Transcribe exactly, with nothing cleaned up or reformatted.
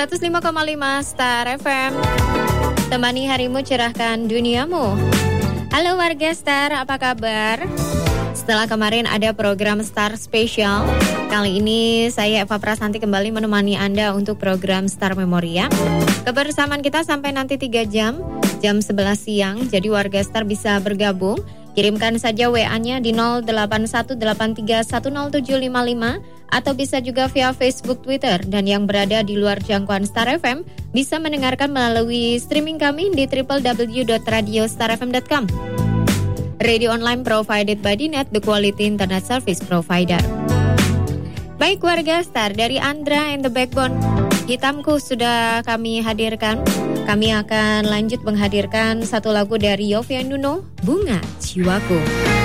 seratus lima koma lima Star F M. Temani harimu, cerahkan duniamu. Halo warga Star, apa kabar? Setelah kemarin ada program Star Spesial, kali ini saya Eva Prasanti kembali menemani Anda untuk program Star Memoria. Kebersamaan kita sampai nanti tiga jam, jam sebelas siang. Jadi warga Star bisa bergabung. Kirimkan saja W A-nya di nol delapan satu delapan tiga satu nol tujuh lima lima atau bisa juga via Facebook, Twitter. Dan yang berada di luar jangkauan Star F M bisa mendengarkan melalui streaming kami di w w w dot radio star f m dot com. Radio online provided by Dinet, the quality internet service provider. Baik warga Star, dari Andra and the Backbone Hitamku sudah kami hadirkan. Kami akan lanjut menghadirkan satu lagu dari Yovie and Nuno, Bunga Jiwaku.